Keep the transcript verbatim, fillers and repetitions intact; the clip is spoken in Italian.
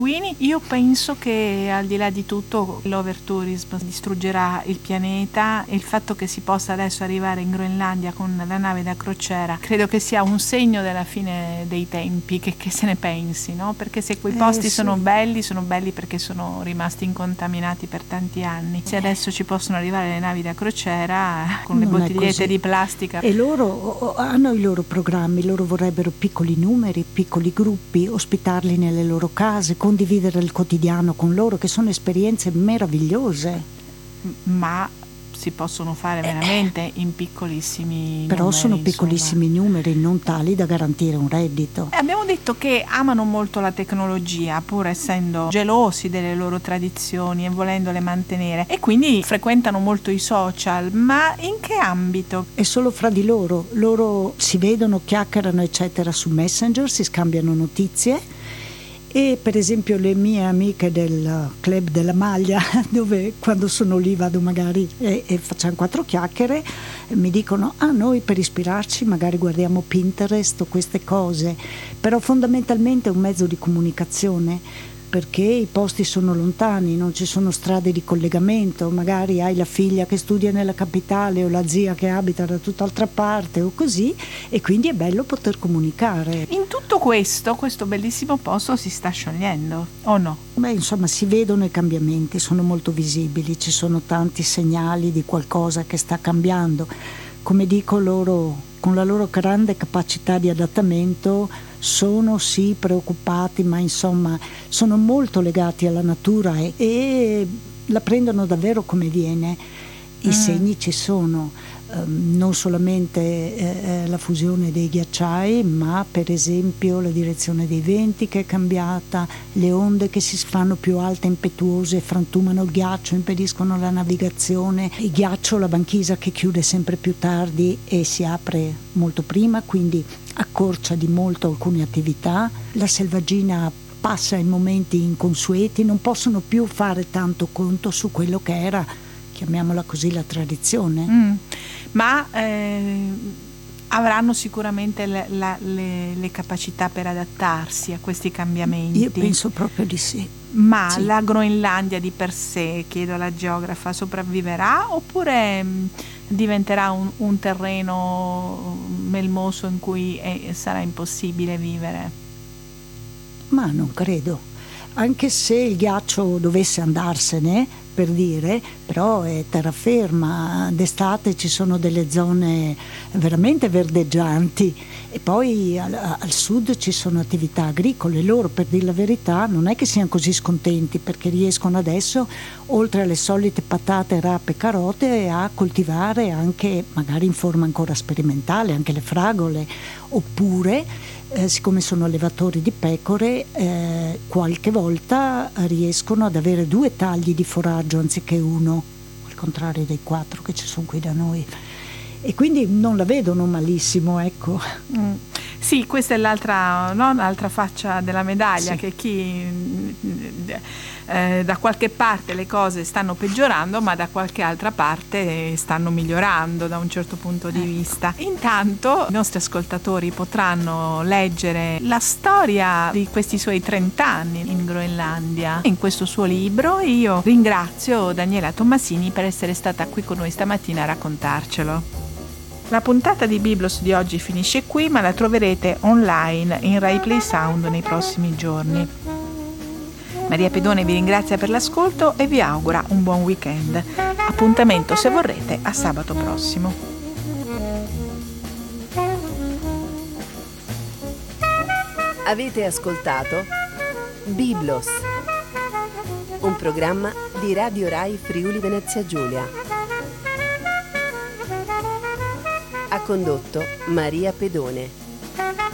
pinguini. Io penso che al di là di tutto l'overtourism distruggerà il pianeta e il fatto che si possa adesso arrivare in Groenlandia con la nave da crociera credo che sia un segno della fine dei tempi, che, che se ne pensi, no? Perché se quei posti eh, sì. sono belli, sono belli perché sono rimasti incontaminati per tanti anni. Se adesso ci possono arrivare le navi da crociera con non le bottigliette di plastica. E loro hanno i loro programmi, loro vorrebbero piccoli numeri, piccoli gruppi, ospitarli nelle loro case, condividere il quotidiano con loro, che sono esperienze meravigliose. Ma si possono fare veramente eh, in piccolissimi però numeri, sono piccolissimi insomma. numeri, non tali da garantire un reddito. E abbiamo detto che amano molto la tecnologia, pur essendo gelosi delle loro tradizioni e volendole mantenere, e quindi frequentano molto i social. Ma in che ambito? È solo fra di loro, loro si vedono, chiacchierano eccetera su Messenger, si scambiano notizie. E per esempio le mie amiche del club della maglia, dove quando sono lì vado magari e, e facciamo quattro chiacchiere, mi dicono ah noi per ispirarci magari guardiamo Pinterest o queste cose, però fondamentalmente è un mezzo di comunicazione, perché i posti sono lontani, non ci sono strade di collegamento, magari hai la figlia che studia nella capitale o la zia che abita da tutt'altra parte o così, e quindi è bello poter comunicare. In tutto questo, questo bellissimo posto si sta sciogliendo, o no? Beh, insomma, si vedono i cambiamenti, sono molto visibili, ci sono tanti segnali di qualcosa che sta cambiando. Come dico, loro, con la loro grande capacità di adattamento, sono sì preoccupati, ma insomma sono molto legati alla natura e, e la prendono davvero come viene. I mm. segni ci sono, um, non solamente eh, la fusione dei ghiacciai, ma per esempio la direzione dei venti che è cambiata, le onde che si fanno più alte, impetuose, frantumano il ghiaccio, impediscono la navigazione, il ghiaccio, la banchisa che chiude sempre più tardi e si apre molto prima, quindi accorcia di molto alcune attività, la selvaggina passa in momenti inconsueti, non possono più fare tanto conto su quello che era, chiamiamola così, la tradizione. Mm. Ma eh, avranno sicuramente le, la, le, le capacità per adattarsi a questi cambiamenti? Io penso proprio di sì. Ma sì. La Groenlandia di per sé, chiedo alla geografa, sopravviverà oppure mh, diventerà un, un terreno melmoso in cui è, sarà impossibile vivere? Ma non credo, anche se il ghiaccio dovesse andarsene, per dire, però è terraferma, d'estate ci sono delle zone veramente verdeggianti e poi al, al sud ci sono attività agricole. Loro, per dire la verità, non è che siano così scontenti, perché riescono adesso, oltre alle solite patate, rape, carote, a coltivare anche, magari in forma ancora sperimentale, anche le fragole, oppure Eh, siccome sono allevatori di pecore, eh, qualche volta riescono ad avere due tagli di foraggio anziché uno, al contrario dei quattro che ci sono qui da noi, e quindi non la vedono malissimo, ecco. Mm. Sì, questa è l'altra, no? L'altra faccia della medaglia, sì. Che chi eh, da qualche parte le cose stanno peggiorando, ma da qualche altra parte stanno migliorando da un certo punto di ecco. vista. Intanto i nostri ascoltatori potranno leggere la storia di questi suoi trent'anni in Groenlandia in questo suo libro. Io ringrazio Daniela Tommasini per essere stata qui con noi stamattina a raccontarcelo. La puntata di Biblos di oggi finisce qui, ma la troverete online in Rai Play Sound nei prossimi giorni. Maria Pedone vi ringrazia per l'ascolto e vi augura un buon weekend. Appuntamento, se vorrete, a sabato prossimo. Avete ascoltato Biblos, un programma di Radio Rai Friuli Venezia Giulia. Ha condotto Maria Pedone.